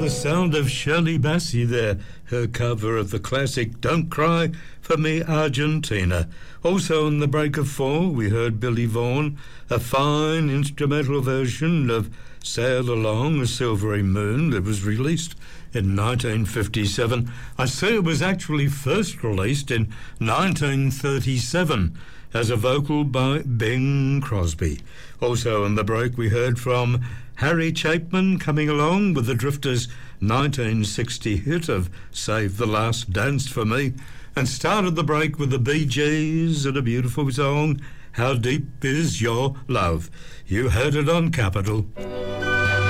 the sound of Shirley Bassey there, her cover of the classic Don't Cry for Me Argentina. Also on the break of four we heard Billy Vaughan, a fine instrumental version of Sail Along a Silvery Moon that was released in 1957. I say it was actually first released in 1937 as a vocal by Bing Crosby. Also on the break we heard from Harry Chapman coming along with the Drifters' 1960 hit of Save the Last Dance for Me, and started the break with the Bee Gees and a beautiful song, How Deep Is Your Love. You heard it on Capital.